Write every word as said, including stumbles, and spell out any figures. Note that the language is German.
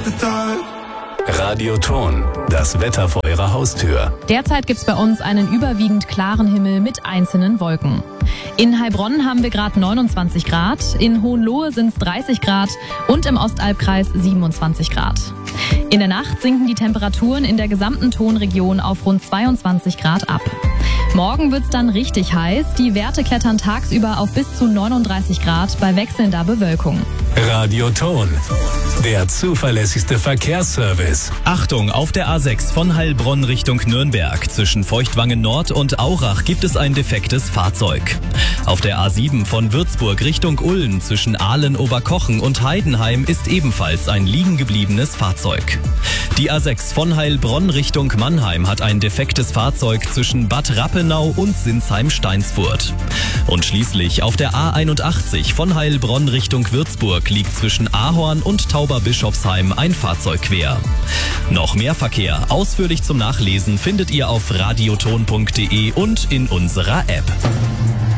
Radioton, das Wetter vor Ihrer Haustür. Derzeit gibt's bei uns einen überwiegend klaren Himmel mit einzelnen Wolken. In Heilbronn haben wir gerade neunundzwanzig Grad, in Hohenlohe sind's dreißig Grad und im Ostalbkreis siebenundzwanzig Grad. In der Nacht sinken die Temperaturen in der gesamten Tonregion auf rund zweiundzwanzig Grad ab. Morgen wird's dann richtig heiß. Die Werte klettern tagsüber auf bis zu neununddreißig Grad bei wechselnder Bewölkung. Radioton, der zuverlässigste Verkehrsservice. Achtung, auf der A sechs von Heilbronn Richtung Nürnberg. Zwischen Feuchtwangen Nord und Aurach gibt es ein defektes Fahrzeug. Auf der A sieben von Würzburg Richtung Ulm zwischen Ahlen-Oberkochen und Heidenheim ist ebenfalls ein liegen gebliebenes Fahrzeug. Die A sechs von Heilbronn Richtung Mannheim hat ein defektes Fahrzeug zwischen Bad Rappenau und Sinsheim-Steinsfurt. Und schließlich auf der A einundachtzig von Heilbronn Richtung Würzburg liegt zwischen Ahorn und Tauberbischofsheim ein Fahrzeug quer. Noch mehr Verkehr ausführlich zum Nachlesen findet ihr auf radioton punkt de und in unserer App.